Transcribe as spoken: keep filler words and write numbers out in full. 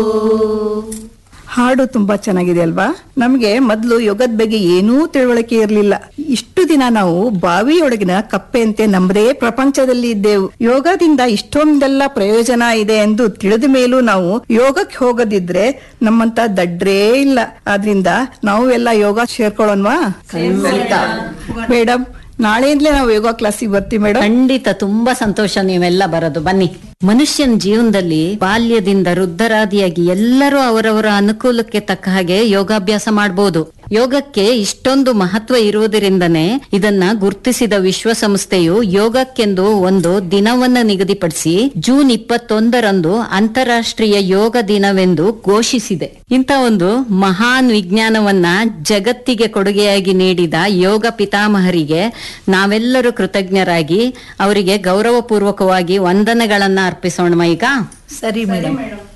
ಹಾಡು ತುಂಬಾ ಚೆನ್ನಾಗಿದೆ ಅಲ್ವಾ? ನಮ್ಗೆ ಮೊದ್ಲು ಯೋಗದ ಬಗ್ಗೆ ಏನೂ ತಿಳುವಳಿಕೆ ಇರಲಿಲ್ಲ. ಇಷ್ಟು ದಿನ ನಾವು ಬಾವಿಯೊಳಗಿನ ಕಪ್ಪೆಯಂತೆ ನಮ್ಮದೇ ಪ್ರಪಂಚದಲ್ಲಿ ಇದ್ದೆವು. ಯೋಗದಿಂದ ಇಷ್ಟೊಂದೆಲ್ಲ ಪ್ರಯೋಜನ ಇದೆ ಎಂದು ತಿಳಿದ ಮೇಲೂ ನಾವು ಯೋಗಕ್ಕೆ ಹೋಗದಿದ್ರೆ ನಮ್ಮಂತ ದಡ್ರೇ ಇಲ್ಲ. ಆದ್ರಿಂದ ನಾವು ಎಲ್ಲ ಯೋಗ ಸೇರ್ಕೊಳ್ಳೋಣವಾ ಮೇಡಮ್? ನಾಳೆಯಿಂದಲೇ ನಾವು ಯೋಗ ಕ್ಲಾಸಿಗೆ ಬರ್ತೀವಿ ಮೇಡಮ್. ಖಂಡಿತ, ತುಂಬಾ ಸಂತೋಷ ನೀವೆಲ್ಲ ಬರೋದು. ಬನ್ನಿ. ಮನುಷ್ಯನ ಜೀವನದಲ್ಲಿ ಬಾಲ್ಯದಿಂದ ವೃದ್ಧರಾದಿಯಾಗಿ ಎಲ್ಲರೂ ಅವರವರ ಅನುಕೂಲಕ್ಕೆ ತಕ್ಕ ಹಾಗೆ ಯೋಗಾಭ್ಯಾಸ ಮಾಡಬಹುದು. ಯೋಗಕ್ಕೆ ಇಷ್ಟೊಂದು ಮಹತ್ವ ಇರುವುದರಿಂದನೇ ಇದನ್ನ ಗುರುತಿಸಿದ ವಿಶ್ವಸಂಸ್ಥೆಯು ಯೋಗಕ್ಕೆಂದು ಒಂದು ದಿನವನ್ನ ನಿಗದಿಪಡಿಸಿ ಜೂನ್ ಇಪ್ಪತ್ತೊಂದರಂದು ಅಂತಾರಾಷ್ಟ್ರೀಯ ಯೋಗ ದಿನವೆಂದು ಘೋಷಿಸಿದೆ. ಇಂಥ ಒಂದು ಮಹಾನ್ ವಿಜ್ಞಾನವನ್ನ ಜಗತ್ತಿಗೆ ಕೊಡುಗೆಯಾಗಿ ನೀಡಿದ ಯೋಗ ಪಿತಾಮಹರಿಗೆ ನಾವೆಲ್ಲರೂ ಕೃತಜ್ಞರಾಗಿ ಅವರಿಗೆ ಗೌರವಪೂರ್ವಕವಾಗಿ ವಂದನೆಗಳನ್ನ ಅರ್ಪಿಸೋಣ. ಈಗ ಸರಿ ಮೇಡಮ್.